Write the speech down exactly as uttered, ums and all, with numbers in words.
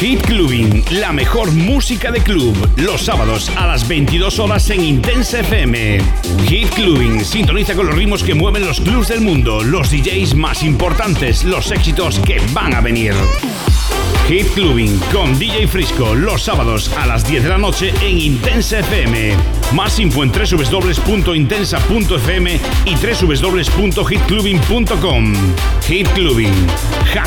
Hit Clubbing, la mejor música de club, los sábados a las veintidós horas en Intensa F M. Hit Clubbing, sintoniza con los ritmos que mueven los clubs del mundo, los D Js más importantes, los éxitos que van a venir. Hit Clubbing con D J Frisco, los sábados a las diez de la noche en Intensa F M. Más info en doble u doble u doble u punto intensa punto f m y doble u doble u doble u punto hit clubbing punto com. Hit Clubbing.